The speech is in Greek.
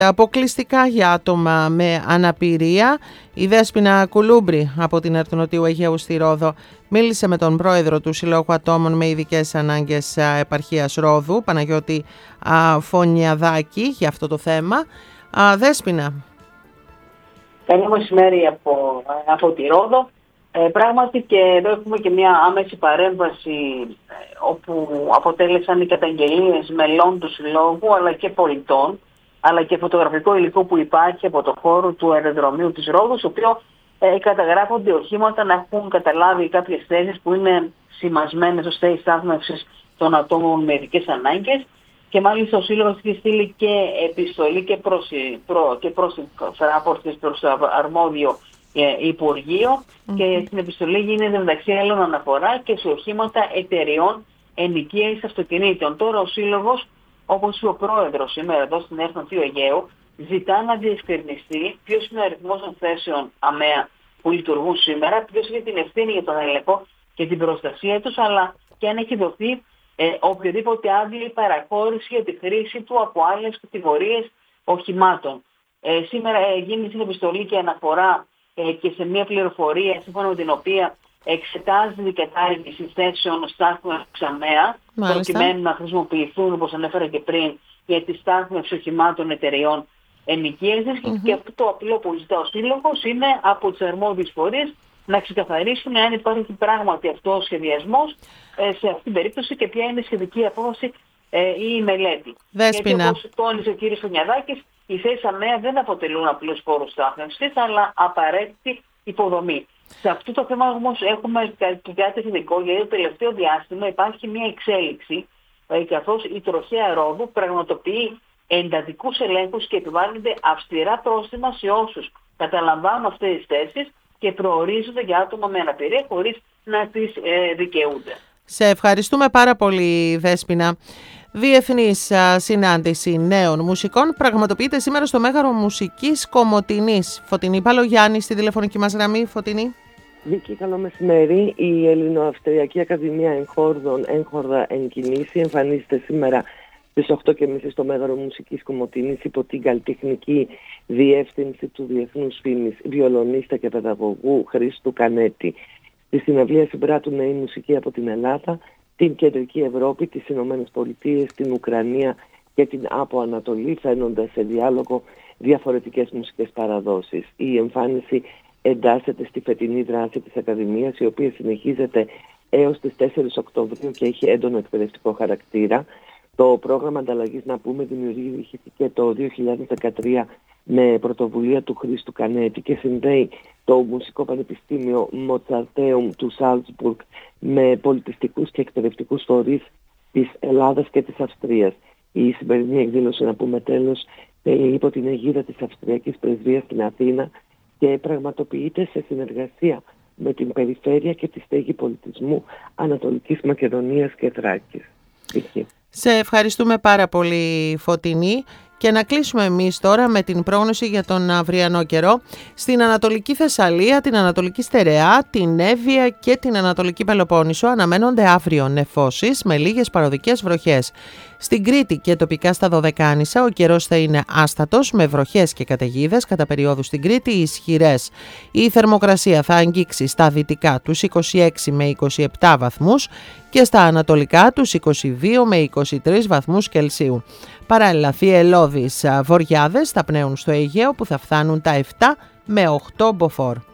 αποκλειστικά για άτομα με αναπηρία. Η Δέσποινα Κουλούμπρη από την Αρτονοτίου Αιγαίου στη Ρόδο μίλησε με τον πρόεδρο του Συλλόγου Ατόμων με Ειδικές Ανάγκες Επαρχίας Ρόδου, Παναγιώτη Φωνιαδάκη, για αυτό το θέμα. Δέσποινα. Καλή μεσημέρι από τη Ρόδο. Πράγματι και εδώ έχουμε και μια άμεση παρέμβαση όπου αποτέλεσαν οι καταγγελίες μελών του Συλλόγου αλλά και πολιτών, αλλά και φωτογραφικό υλικό που υπάρχει από το χώρο του αεροδρομίου της Ρόδου, στο οποίο καταγράφονται οχήματα να έχουν καταλάβει κάποιες θέσεις που είναι σημασμένες ως θέσεις στάθμευσης των ατόμων με ειδικές ανάγκες, και μάλιστα ο Σύλλογος έχει στείλει και επιστολή και προς το αρμόδιο Υπουργείο, και στην επιστολή γίνεται μεταξύ άλλων αναφορά και σε οχήματα εταιριών ενοικίασης αυτοκινήτων. Τώρα ο Σύλλογος, όπως είπε ο πρόεδρος σήμερα εδώ στην Αρτονοτίου Αιγαίου, ζητά να διευκρινιστεί ποιος είναι ο αριθμός των θέσεων ΑΜΕΑ που λειτουργούν σήμερα, ποιος έχει την ευθύνη για τον έλεγχο και την προστασία τους, αλλά και αν έχει δοθεί οποιοδήποτε άδεια ή παραχώρηση για τη χρήση του από άλλες κατηγορίες οχημάτων. Σήμερα γίνει στην επιστολή και αναφορά και σε μια πληροφορία σύμφωνα με την οποία εξετάζεται η κατάργηση θέσεων στάθμευσης ΑΜΕΑ, προκειμένου να χρησιμοποιηθούν, όπως ανέφερα και πριν, για τη στάθμευση οχημάτων εταιρεών ενοικίασης. Και αυτό το απλό που ζητά ο Σύλλογος είναι από τις αρμόδιες φορείς να ξεκαθαρίσουν αν υπάρχει πράγματι αυτό ο σχεδιασμός σε αυτήν την περίπτωση και ποια είναι η σχετική απόφαση ή η μελέτη. Δέσποινα. Γιατί, όπως τόνισε ο κ. Φωνιαδάκης, οι θέσεις ΑΜΕΑ δεν αποτελούν απλώς πόρους στάθμευσης, αλλά απαραίτητη υποδομή. Σε αυτό το θέμα όμως έχουμε κάτι θετικό, γιατί το τελευταίο διάστημα υπάρχει μια εξέλιξη, καθώς η τροχέα Ρόδου πραγματοποιεί εντατικούς ελέγχους και επιβάλλονται αυστηρά πρόστιμα σε όσους καταλαμβάνουν αυτές τις θέσεις και προορίζονται για άτομα με αναπηρία χωρίς να τις δικαιούνται. Σε ευχαριστούμε πάρα πολύ, Δέσποινα. Διεθνής συνάντηση νέων μουσικών πραγματοποιείται σήμερα στο Μέγαρο Μουσικής Κομοτηνής. Φωτεινή Παλογιάννη στη τηλεφωνική μας γραμμή. Φωτεινή. Βίκη, καλό μεσημέρι. Η Ελληνοαυστριακή Ακαδημία Εγχόρδων Έγχορδα εν κινήσει εμφανίζεται σήμερα στις 8.30 στο Μέγαρο Μουσικής Κομοτηνής υπό την καλλιτεχνική διεύθυνση του διεθνούς βιολονίστα και παιδαγωγού Χρήστου Κανέτη. Στη συναυλία συμπράττουν νέοι μουσικοί από την Ελλάδα, την Κεντρική Ευρώπη, τις Ηνωμένες Πολιτείες, την Ουκρανία και την Άπο Ανατολή, φαίνοντας σε διάλογο διαφορετικές μουσικές παραδόσεις. Η εμφάνιση εντάσσεται στη φετινή δράση της Ακαδημίας, η οποία συνεχίζεται έως τις 4 Οκτωβρίου και έχει έντονο εκπαιδευτικό χαρακτήρα. Το πρόγραμμα ανταλλαγής, να πούμε, δημιουργήθηκε το 2013 με πρωτοβουλία του Χρήστου Κανέτη και συνδέει το Μουσικό Πανεπιστήμιο Μοτσαρτέουμ του Σάλτσμπουργκ με πολιτιστικούς και εκπαιδευτικούς φορείς της Ελλάδας και της Αυστρίας. Η σημερινή εκδήλωση, να πούμε τέλος, υπό την αιγίδα της Αυστριακής Πρεσβείας στην Αθήνα και πραγματοποιείται σε συνεργασία με την Περιφέρεια και τη Στέγη Πολιτισμού Ανατολικής Μακεδονίας και Θράκης. Σε ευχαριστούμε πάρα πολύ, Φωτεινή. Και να κλείσουμε εμείς τώρα με την πρόγνωση για τον αυριανό καιρό. Στην Ανατολική Θεσσαλία, την Ανατολική Στερεά, την Εύβοια και την Ανατολική Πελοπόννησο αναμένονται αύριο νεφώσεις με λίγες παροδικές βροχές. Στην Κρήτη και τοπικά στα Δωδεκάνησα ο καιρός θα είναι άστατος με βροχές και καταιγίδες, κατά περιόδους στην Κρήτη ισχυρές. Η θερμοκρασία θα αγγίξει στα δυτικά τους 26 με 27 βαθμούς και στα ανατολικά τους 22 με 23 βαθμούς Κελσίου. Παράλληλα, θυελλώδεις βοριάδες θα πνέουν στο Αιγαίο που θα φτάνουν τα 7 με 8 μποφόρ.